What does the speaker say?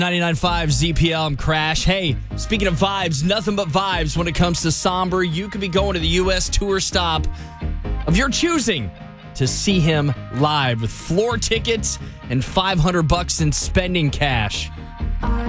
99.5 ZPL, I'm Crash. Hey, speaking of vibes, nothing but vibes when it comes to Somber. You could be going to the U.S. tour stop of your choosing to see him live with floor tickets and $500 in spending cash.